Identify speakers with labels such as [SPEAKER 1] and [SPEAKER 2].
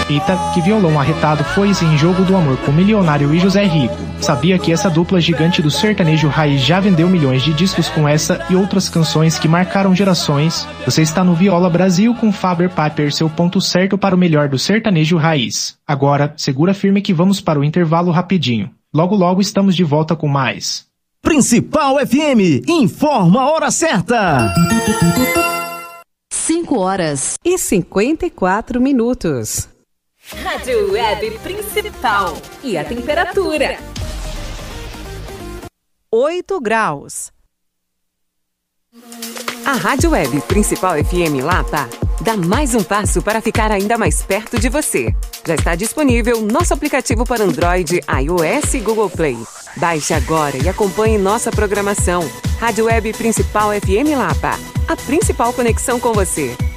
[SPEAKER 1] Eita, que violão arretado foi esse em Jogo do Amor com Milionário e José Rico. Sabia que essa dupla gigante do sertanejo raiz já vendeu milhões de discos com essa e outras canções que marcaram gerações? Você está no Viola Brasil com Faber Piper, seu ponto certo para o melhor do sertanejo raiz. Agora, segura firme que vamos para o intervalo rapidinho. Logo logo estamos de volta com mais.
[SPEAKER 2] Principal FM, informa a hora certa.
[SPEAKER 3] 5h54.
[SPEAKER 4] Rádio Web Principal. E a temperatura?
[SPEAKER 3] 8 graus.
[SPEAKER 5] A Rádio Web Principal FM Lapa dá mais um passo para ficar ainda mais perto de você. Já está disponível nosso aplicativo para Android, iOS e Google Play. Baixe agora e acompanhe nossa programação. Rádio Web Principal FM Lapa, a principal conexão com você.